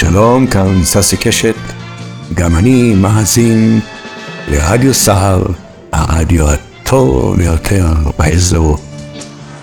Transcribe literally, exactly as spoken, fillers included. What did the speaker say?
שלום, כאן ססי קשת, גם אני מאזין לרדיו סהר, הרדיו הטוב ביותר באזור.